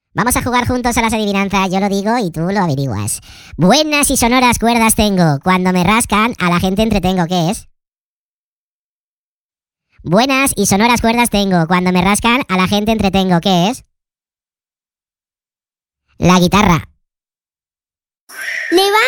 Vamos a jugar juntos a las adivinanzas, yo lo digo y tú lo averiguas. Buenas y sonoras cuerdas tengo, cuando me rascan a la gente entretengo, ¿qué es? Buenas y sonoras cuerdas tengo, cuando me rascan a la gente entretengo, ¿qué es? La guitarra.